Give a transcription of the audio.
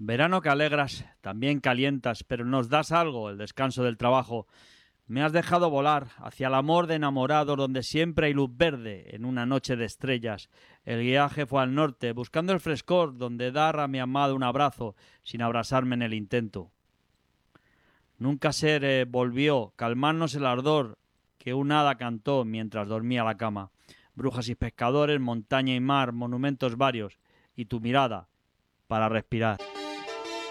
Verano que alegras, también calientas, pero nos das algo, el descanso del trabajo. Me has dejado volar hacia el amor de enamorados donde siempre hay luz verde en una noche de estrellas. El viaje fue al norte, buscando el frescor donde dar a mi amado un abrazo, sin abrasarme en el intento. Nunca se volvió calmarnos el ardor que un hada cantó mientras dormía la cama. Brujas y pescadores, montaña y mar, monumentos varios, y tu mirada para respirar.